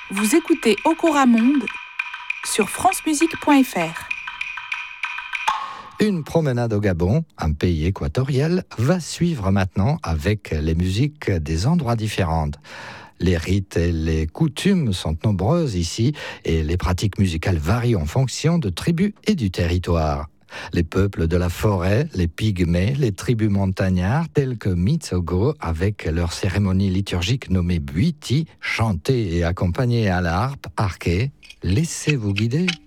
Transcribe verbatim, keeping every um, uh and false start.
Vous écoutez Okora Monde sur francemusique point f r. Une promenade au Gabon, un pays équatorial, va suivre maintenant avec les musiques des endroits différents. Les rites et les coutumes sont nombreuses ici et les pratiques musicales varient en fonction de tribus et du territoire. Les peuples de la forêt, les pygmées, les tribus montagnards tels que Mitsogo avec leur cérémonie liturgique nommée Buiti, chantée et accompagnée à la harpe arquée. Laissez-vous guider.